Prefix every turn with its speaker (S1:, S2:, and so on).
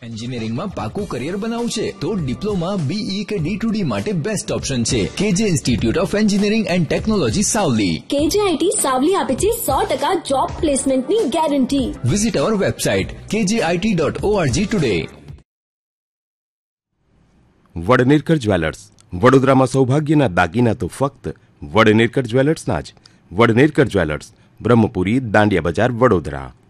S1: એન્જિનિયરિંગમાં પાકું કરિયર બનાવવું છે તો ડિપ્લોમા, બીઈ કે D2D માટે બેસ્ટ ઓપ્શન છે કેજે institute of engineering and technology Savli.
S2: KJIT Savli આપે છે 100% જોબ પ્લેસમેન્ટની ગેરંટી.
S1: વિઝિટ અવર વેબસાઇટ kjit.org ટુડે.
S3: વડનેરકર જ્વેલર્સ, વડોદરામાં સૌભાગ્યના દાગીના તો ફક્ત વડનેરકર જ્વેલર્સના જ. વડનેરકર જ્વેલર્સ, બ્રહ્મપુરી, દાંડિયા બજાર, વડોદરા.